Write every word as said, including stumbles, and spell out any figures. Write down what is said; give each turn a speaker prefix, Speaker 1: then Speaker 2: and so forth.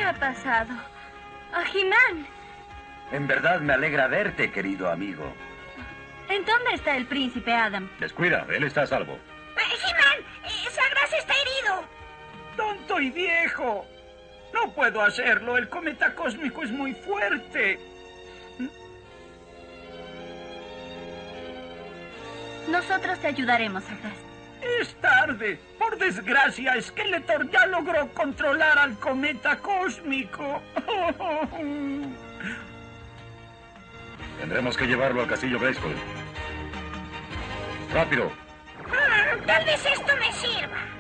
Speaker 1: ha pasado? ¡A He-Man!
Speaker 2: En verdad me alegra verte, querido amigo.
Speaker 1: ¿En dónde está el príncipe Adam?
Speaker 3: Descuida, él está a salvo.
Speaker 4: Eh, He-Man, eh, Sagras está herido.
Speaker 5: ¡Tonto y viejo! No puedo hacerlo, el cometa cósmico es muy fuerte.
Speaker 1: Nosotros te ayudaremos, Sagras.
Speaker 5: Es tarde. Por desgracia, Skeletor ya logró controlar al cometa cósmico.
Speaker 3: Tendremos que llevarlo al castillo Grayskull. ¡Rápido!
Speaker 4: Ah, tal vez esto me sirva.